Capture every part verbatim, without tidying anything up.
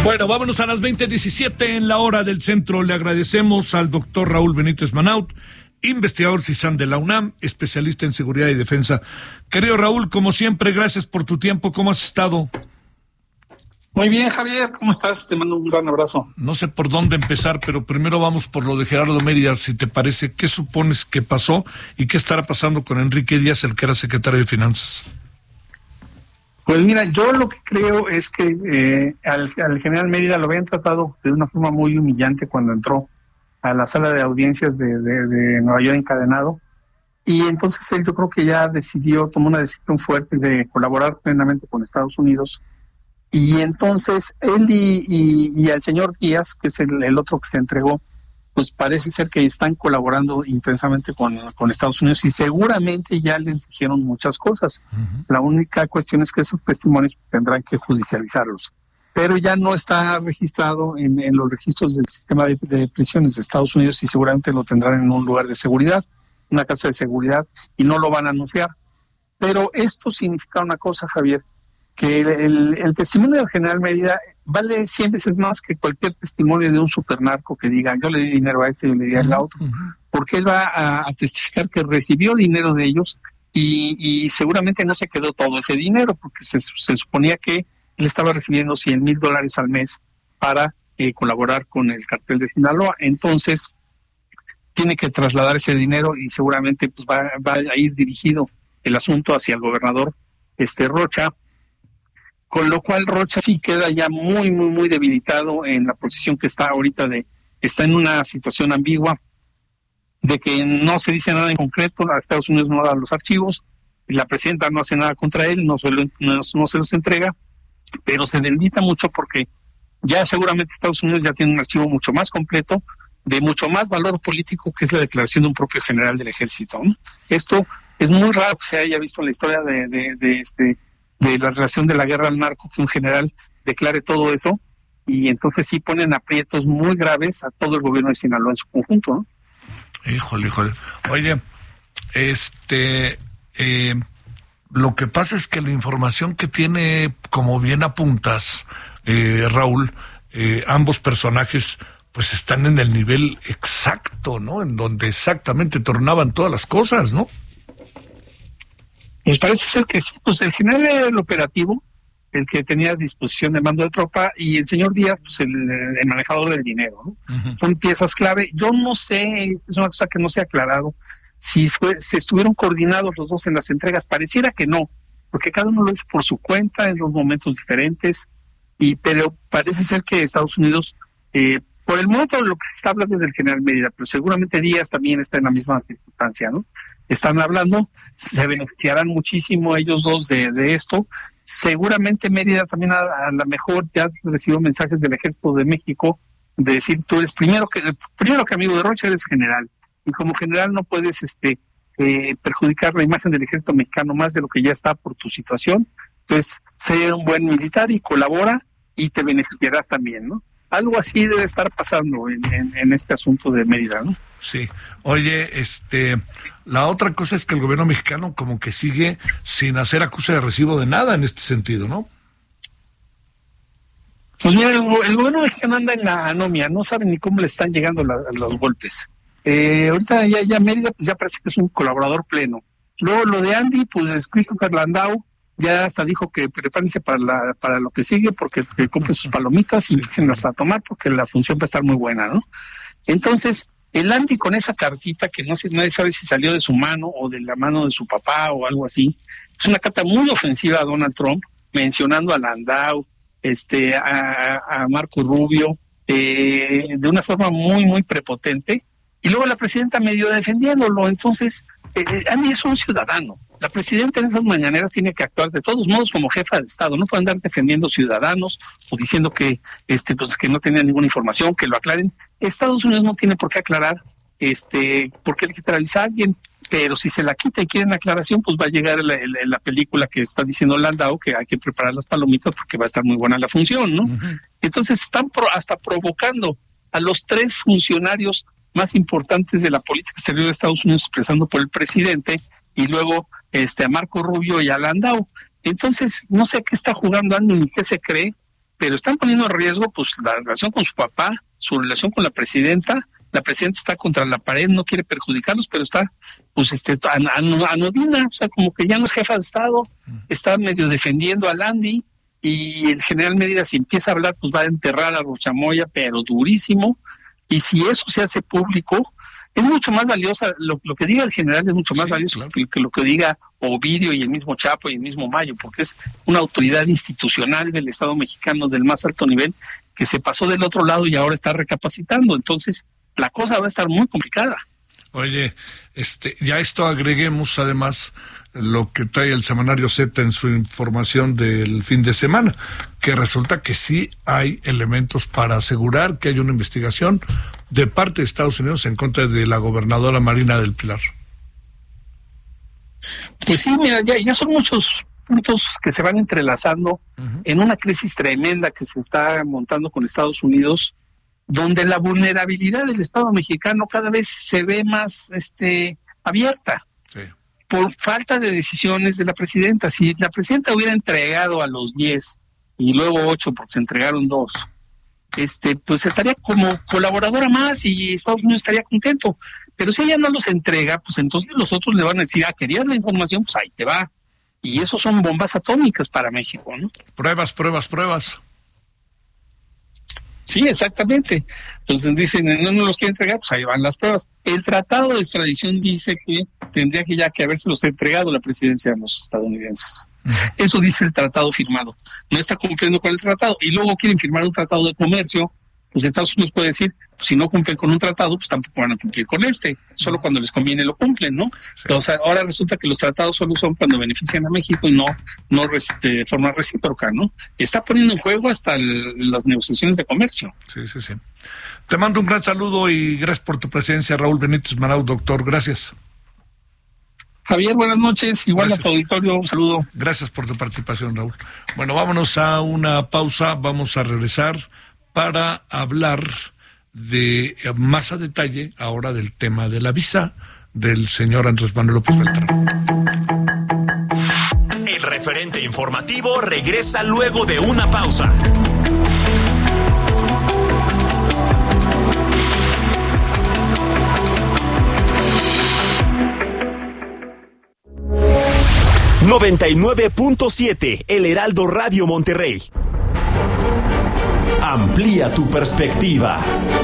Bueno, vámonos a las veinte diecisiete en la hora del centro. Le agradecemos al doctor Raúl Benítez Manaut, investigador CISAN de la UNAM, especialista en seguridad y defensa. Querido Raúl, como siempre, gracias por tu tiempo. ¿Cómo has estado? Muy bien, Javier, ¿cómo estás? Te mando un gran abrazo. No sé por dónde empezar, pero primero vamos por lo de Gerardo Mérida, si te parece. ¿Qué supones que pasó y qué estará pasando con Enrique Díaz, el que era secretario de Finanzas? Pues mira, yo lo que creo es que eh, al, al general Mérida lo habían tratado de una forma muy humillante cuando entró a la sala de audiencias de, de, de Nueva York encadenado, y entonces él yo creo que ya decidió, tomó una decisión fuerte de colaborar plenamente con Estados Unidos, y entonces él y, y, y al señor Díaz, que es el, el otro que se entregó, pues parece ser que están colaborando intensamente con, con Estados Unidos y seguramente ya les dijeron muchas cosas. Uh-huh. La única cuestión es que esos testimonios tendrán que judicializarlos. Pero ya no está registrado en, en los registros del sistema de, de prisiones de Estados Unidos y seguramente lo tendrán en un lugar de seguridad, una casa de seguridad, y no lo van a anunciar. Pero esto significa una cosa, Javier, que el, el, el testimonio del general Mérida vale cien veces más que cualquier testimonio de un supernarco que diga yo le di dinero a este y le di al otro, uh-huh. porque él va a, a testificar que recibió dinero de ellos y, y seguramente no se quedó todo ese dinero, porque se, se suponía que él estaba recibiendo cien mil dólares al mes para eh, colaborar con el cartel de Sinaloa. Entonces tiene que trasladar ese dinero y seguramente pues va, va a ir dirigido el asunto hacia el gobernador este Rocha, con lo cual Rocha sí queda ya muy, muy, muy debilitado en la posición que está ahorita, de está en una situación ambigua, de que no se dice nada en concreto, a Estados Unidos no da los archivos, la presidenta no hace nada contra él, no se, lo, no, no se los entrega, pero se debilita mucho porque ya seguramente Estados Unidos ya tiene un archivo mucho más completo, de mucho más valor político, que es la declaración de un propio general del ejército, ¿no? Esto es muy raro que se haya visto en la historia de, de, de este de la relación de la guerra al narco, que un general declare todo eso, y entonces sí ponen aprietos muy graves a todo el gobierno de Sinaloa en su conjunto, ¿no? Híjole, híjole. Oye, este, eh, lo que pasa es que la información que tiene, como bien apuntas, eh, Raúl, eh, ambos personajes, pues están en el nivel exacto, ¿no? En donde exactamente tornaban todas las cosas, ¿no? Pues parece ser que sí, pues el general era el operativo, el que tenía a disposición de mando de tropa, y el señor Díaz, pues el, el manejador del dinero, ¿no? Uh-huh. Son piezas clave. Yo no sé, es una cosa que no se ha aclarado, si fue, si estuvieron coordinados los dos en las entregas. Pareciera que no, porque cada uno lo hizo por su cuenta en los momentos diferentes, y pero parece ser que Estados Unidos, eh, por el momento lo que se está hablando es del general Mérida, pero seguramente Díaz también está en la misma circunstancia, ¿no? Están hablando, se beneficiarán muchísimo ellos dos de, de esto. Seguramente Mérida también a, a lo mejor ya recibió mensajes del Ejército de México de decir, tú eres primero que primero que amigo de Rocha, eres general, y como general no puedes este eh, perjudicar la imagen del Ejército Mexicano más de lo que ya está por tu situación. Entonces, sé un buen militar y colabora y te beneficiarás también, ¿no? Algo así debe estar pasando en, en, en este asunto de Mérida, ¿no? Sí. Oye, este, la otra cosa es que el gobierno mexicano como que sigue sin hacer acuse de recibo de nada en este sentido, ¿no? Pues mira, el, el gobierno mexicano anda en la anomia, no saben ni cómo le están llegando la, los golpes. Eh, ahorita ya, ya Mérida pues ya parece que es un colaborador pleno. Luego lo de Andy, pues es Christopher Landau, ya hasta dijo que prepárense para la, para lo que sigue, porque que compren sus palomitas y empiecen a tomar, porque la función va a estar muy buena, ¿no? Entonces, el Andy con esa cartita que no sé, nadie sabe si salió de su mano o de la mano de su papá o algo así, es una carta muy ofensiva a Donald Trump, mencionando a Landau, este, a, a Marco Rubio, eh, de una forma muy, muy prepotente, y luego la presidenta medio defendiéndolo. Entonces, eh, Andy es un ciudadano. La presidenta en esas mañaneras tiene que actuar de todos modos como jefa de Estado, no puede andar defendiendo ciudadanos o diciendo que este pues que no tenían ninguna información, que lo aclaren. Estados Unidos no tiene por qué aclarar este por qué le quitaraliza a alguien, pero si se la quita y quieren aclaración, pues va a llegar la, la, la película que está diciendo Landau, que hay que preparar las palomitas porque va a estar muy buena la función, ¿no? Uh-huh. Entonces están pro, hasta provocando a los tres funcionarios más importantes de la política exterior de Estados Unidos, expresando por el presidente, y luego este a Marco Rubio y a Landau. Entonces, no sé a qué está jugando Andy ni qué se cree, pero están poniendo en riesgo pues la relación con su papá, su relación con la presidenta. La presidenta está contra la pared, no quiere perjudicarlos, pero está pues este an, an, anodina, o sea, como que ya no es jefa de Estado, está medio defendiendo a Landy, y el general Mérida, si empieza a hablar, pues va a enterrar a Rochamoya, pero durísimo, y si eso se hace público, es mucho más valiosa, lo, lo que diga el general es mucho más sí, valioso claro. que, que lo que diga Ovidio y el mismo Chapo y el mismo Mayo, porque es una autoridad institucional del Estado mexicano del más alto nivel, que se pasó del otro lado y ahora está recapacitando, entonces la cosa va a estar muy complicada. Oye, este, ya esto agreguemos además lo que trae el semanario Z en su información del fin de semana, que resulta que sí hay elementos para asegurar que hay una investigación de parte de Estados Unidos en contra de la gobernadora Marina del Pilar. Pues sí, mira, ya, ya son muchos puntos que se van entrelazando uh-huh. en una crisis tremenda que se está montando con Estados Unidos, donde la vulnerabilidad del Estado mexicano cada vez se ve más este abierta sí. por falta de decisiones de la presidenta. Si la presidenta hubiera entregado a los diez y luego ocho porque se entregaron dos, este pues estaría como colaboradora más y Estados Unidos estaría contento. Pero si ella no los entrega, pues entonces los otros le van a decir, ah, ¿querías la información? Pues ahí te va. Y eso son bombas atómicas para México, ¿no? Pruebas, pruebas, pruebas. Sí, exactamente. Entonces dicen, no nos los quiere entregar, pues ahí van las pruebas. El tratado de extradición dice que tendría que ya que habérselos entregado la presidencia de los estadounidenses. Uh-huh. Eso dice el tratado firmado. No está cumpliendo con el tratado. Y luego quieren firmar un tratado de comercio, pues Estados Unidos puede decir, pues, si no cumplen con un tratado, pues tampoco van a cumplir con este. Solo cuando les conviene lo cumplen, ¿no? Sí. O sea, ahora resulta que los tratados solo son cuando benefician a México y no, no de forma recíproca, ¿no? Está poniendo en juego hasta el, las negociaciones de comercio. Sí, sí, sí. Te mando un gran saludo y gracias por tu presencia, Raúl Benítez Marau, doctor. Gracias. Javier, buenas noches. Igual gracias. A tu auditorio, un saludo. Gracias por tu participación, Raúl. Bueno, vámonos a una pausa. Vamos a regresar para hablar de más a detalle ahora del tema de la visa del señor Andrés Manuel López Beltrán. El referente informativo regresa luego de una pausa. noventa y nueve punto siete El Heraldo Radio Monterrey. Amplía tu perspectiva.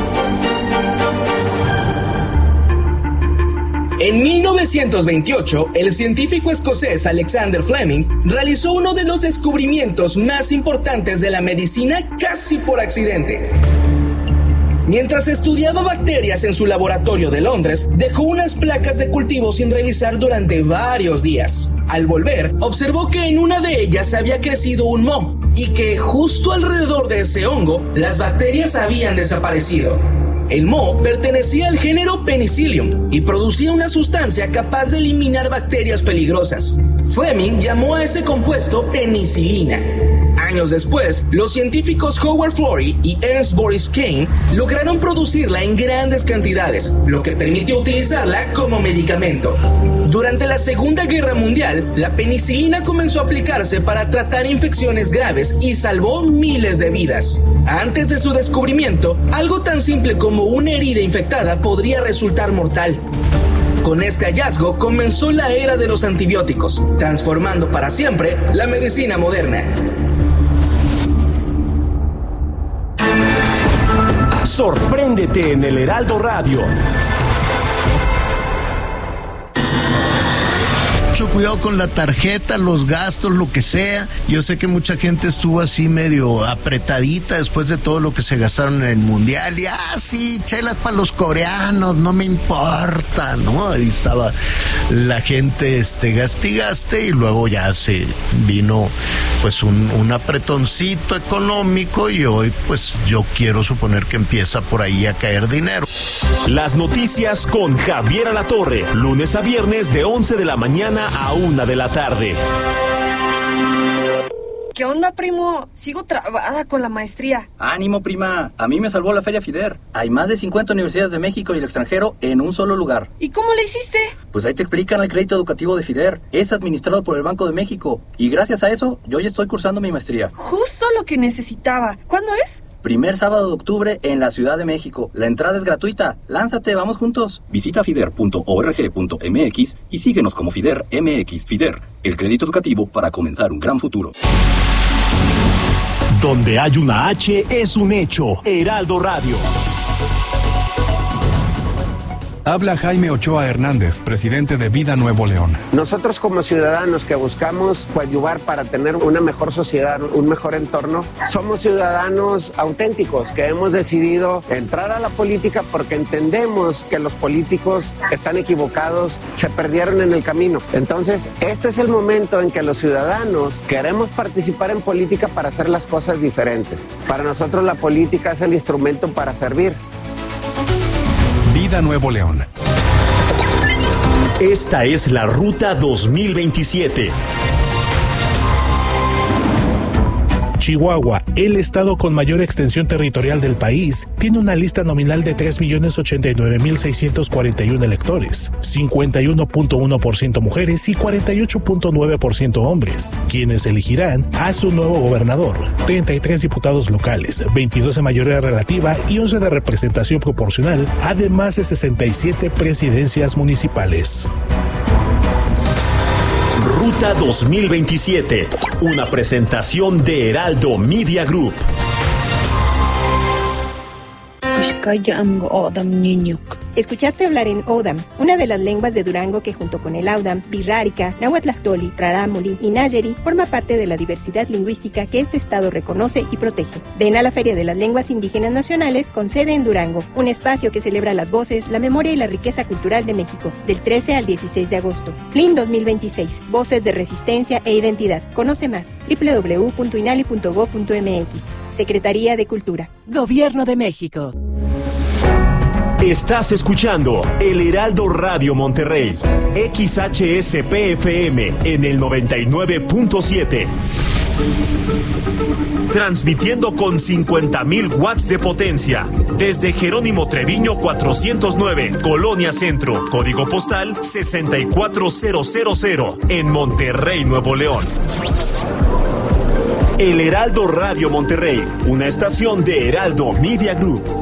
En mil novecientos veintiocho, el científico escocés Alexander Fleming realizó uno de los descubrimientos más importantes de la medicina casi por accidente. Mientras estudiaba bacterias en su laboratorio de Londres, dejó unas placas de cultivo sin revisar durante varios días. Al volver, observó que en una de ellas había crecido un moho y que justo alrededor de ese hongo, las bacterias habían desaparecido. El moho pertenecía al género Penicillium y producía una sustancia capaz de eliminar bacterias peligrosas. Fleming llamó a ese compuesto penicilina. Años después, los científicos Howard Florey y Ernst Boris Kane lograron producirla en grandes cantidades, lo que permitió utilizarla como medicamento. Durante la Segunda Guerra Mundial, la penicilina comenzó a aplicarse para tratar infecciones graves y salvó miles de vidas. Antes de su descubrimiento, algo tan simple como una herida infectada podría resultar mortal. Con este hallazgo comenzó la era de los antibióticos, transformando para siempre la medicina moderna. Sorpréndete en el Heraldo Radio. Mucho cuidado con la tarjeta, los gastos, lo que sea. Yo sé que mucha gente estuvo así medio apretadita después de todo lo que se gastaron en el Mundial. Y, ah, sí, chelas para los coreanos, no me importa, ¿no? Ahí estaba la gente, este, gaste y gaste, y luego ya se vino, pues, un, un apretoncito económico, y hoy, pues, yo quiero suponer que empieza por ahí a caer dinero. Las noticias con Javier Alatorre, lunes a viernes de once de la mañana a una de la tarde. ¿Qué onda, primo? Sigo trabada con la maestría. Ánimo, prima. A mí me salvó la Feria FIDER. Hay más de cincuenta universidades de México y el extranjero en un solo lugar. ¿Y cómo le hiciste? Pues ahí te explican el crédito educativo de FIDER. Es administrado por el Banco de México. Y gracias a eso, yo ya estoy cursando mi maestría. Justo lo que necesitaba. ¿Cuándo es? Primer sábado de octubre en la Ciudad de México. La entrada es gratuita. Lánzate, vamos juntos. Visita fider punto org punto mx y síguenos como FIDER M X. FIDER, el crédito educativo para comenzar un gran futuro. Donde hay una H es un hecho. Heraldo Radio. Habla Jaime Ochoa Hernández, presidente de Vida Nuevo León. Nosotros como ciudadanos que buscamos coadyuvar para tener una mejor sociedad, un mejor entorno, somos ciudadanos auténticos que hemos decidido entrar a la política porque entendemos que los políticos están equivocados, se perdieron en el camino. Entonces, este es el momento en que los ciudadanos queremos participar en política para hacer las cosas diferentes. Para nosotros la política es el instrumento para servir. Vida Nuevo León. Esta es la Ruta dos mil veintisiete. Chihuahua, el estado con mayor extensión territorial del país, tiene una lista nominal de tres millones ochenta y nueve mil seiscientos cuarenta y uno electores, cincuenta y uno punto uno por ciento mujeres y cuarenta y ocho punto nueve por ciento hombres, quienes elegirán a su nuevo gobernador, treinta y tres diputados locales, veintidós de mayoría relativa y once de representación proporcional, además de sesenta y siete presidencias municipales. Ruta dos mil veintisiete, una presentación de Heraldo Media Group. Escuchaste hablar en Odam, una de las lenguas de Durango que junto con el Audam, Birrárica, Nahuatlactoli, Rarámuri y Nayeri forma parte de la diversidad lingüística que este estado reconoce y protege. Ven a la Feria de las Lenguas Indígenas Nacionales con sede en Durango, un espacio que celebra las voces, la memoria y la riqueza cultural de México, del trece al dieciséis de agosto. F L I N dos mil veintiséis, Voces de Resistencia e Identidad. Conoce más, doble u doble u doble u punto inali punto gob punto eme equis. Secretaría de Cultura. Gobierno de México. Estás escuchando El Heraldo Radio Monterrey, X H S P F M en el noventa y nueve punto siete. Transmitiendo con cincuenta mil watts de potencia desde Jerónimo Treviño cuatrocientos nueve, Colonia Centro, código postal sesenta y cuatro mil en Monterrey, Nuevo León. El Heraldo Radio Monterrey, una estación de Heraldo Media Group.